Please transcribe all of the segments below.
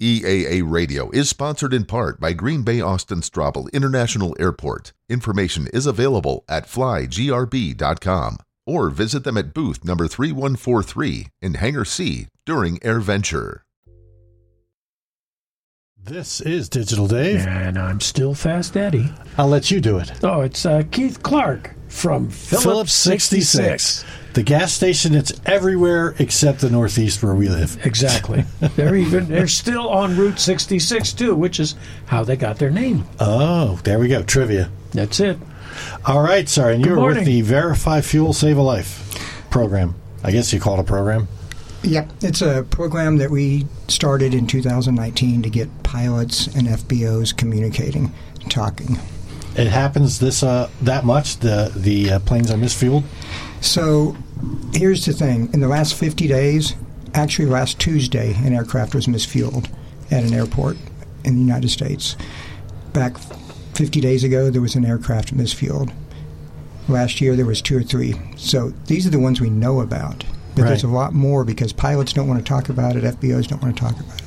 EAA Radio is sponsored in part by Green Bay Austin Straubel International Airport. Information is available at flygrb.com or visit them at booth number 3143 in Hangar C during AirVenture. This is Digital Dave. And I'm still Fast Eddie. I'll let you do it. Oh, it's Keith Clark from Phillips 66. The gas station that's everywhere except the Northeast where we live. Exactly. They're still on Route 66 too, which is how they got their name. Oh, there we go. Trivia. That's it. All right, sorry. And you're with the Verify Fuel Save a Life program. I guess you call it a program. Yep. It's a program that we started in 2019 to get pilots and FBOs communicating, talking. It happens that much? The planes are misfueled? So here's the thing. In the last 50 days, actually last Tuesday, an aircraft was misfueled at an airport in the United States. Back 50 days ago, there was an aircraft misfueled. Last year, there was 2 or 3. So these are the ones we know about. But right. There's a lot more because pilots don't want to talk about it, FBOs don't want to talk about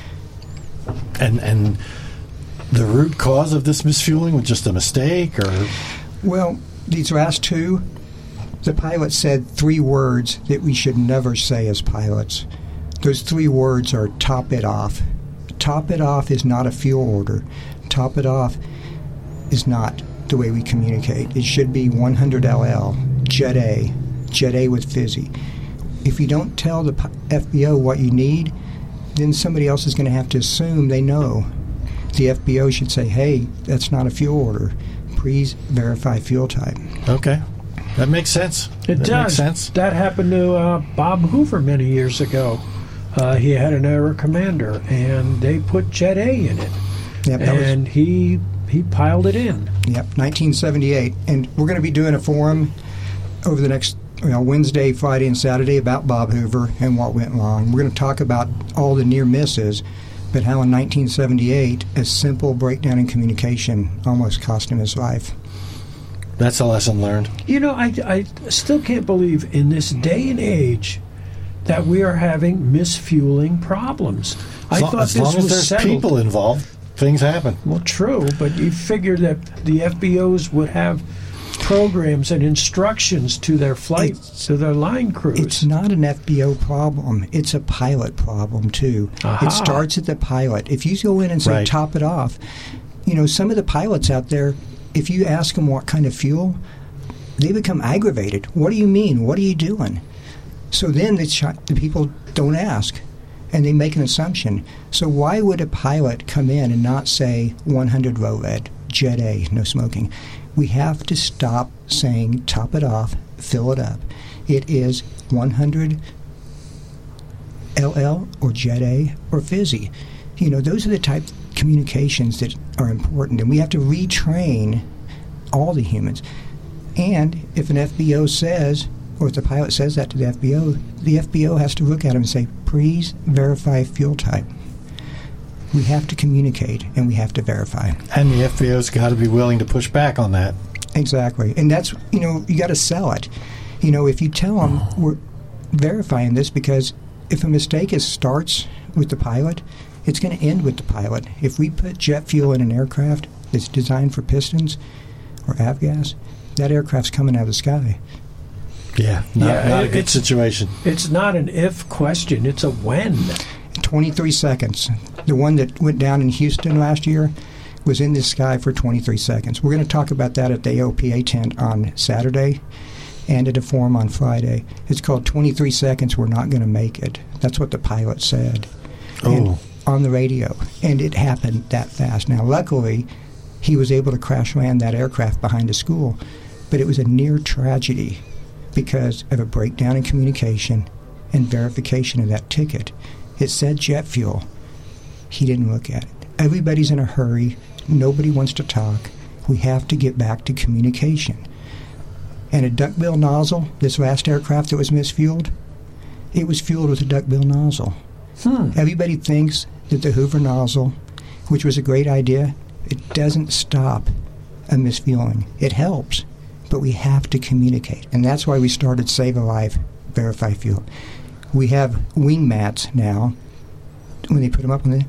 it. And the root cause of this misfueling was just a mistake, or? Well, these last 2, the pilot said 3 words that we should never say as pilots. Those 3 words are top it off. Top it off is not a fuel order. Top it off is not the way we communicate. It should be 100 LL, Jet A with fizzy. If you don't tell the FBO what you need, then somebody else is going to have to assume they know. The FBO should say, hey, that's not a fuel order. Please verify fuel type. Okay. That makes sense. It does. Makes sense. That happened to Bob Hoover many years ago. He had an Aero Commander, and they put Jet A in it. Yep, and he piled it in. Yep, 1978. And we're going to be doing a forum over the next Wednesday, Friday, and Saturday about Bob Hoover and what went wrong. We're going to talk about all the near misses, but how in 1978 a simple breakdown in communication almost cost him his life. That's a lesson learned. You know, I still can't believe in this day and age that we are having misfueling problems. I thought as this long as was there's settled. people involved, things happen. Well, true, but you figure that the FBOs would have programs and instructions to their flight, to their line crews. It's not an FBO problem. It's a pilot problem, too. Aha. It starts at the pilot. If you go in and say, right. Top it off, some of the pilots out there, if you ask them what kind of fuel, they become aggravated. What do you mean? What are you doing? So then the people don't ask, and they make an assumption. So why would a pilot come in and not say 100 ROVED, Jet A, no smoking? We have to stop saying top it off, fill it up. It is 100 LL or Jet A or fizzy. Those are the type of communications that are important, and we have to retrain all the humans. And if an FBO says, or if the pilot says that to the FBO has to look at him and say, please verify fuel type. We have to communicate, and we have to verify. And the FBO's got to be willing to push back on that. Exactly. And that's, you got to sell it. If you tell them, we're verifying this, because if a mistake starts with the pilot, it's going to end with the pilot. If we put jet fuel in an aircraft that's designed for pistons or avgas, that aircraft's coming out of the sky. Yeah, not a good situation. It's not an if question, it's a when. 23 seconds. The one that went down in Houston last year was in the sky for 23 seconds. We're going to talk about that at the AOPA tent on Saturday and at a forum on Friday. It's called 23 seconds, we're not going to make it. That's what the pilot said on the radio. And it happened that fast. Now, luckily, he was able to crash land that aircraft behind a school, but it was a near tragedy because of a breakdown in communication and verification of that ticket. It said jet fuel. He didn't look at it. Everybody's in a hurry. Nobody wants to talk. We have to get back to communication. And a duckbill nozzle, this last aircraft that was misfueled, it was fueled with a duckbill nozzle. Everybody thinks that the Hoover nozzle, which was a great idea, it doesn't stop a misfueling. It helps, but we have to communicate. And that's why we started Save a Life, Verify Fuel. We have wing mats now. When they put them up,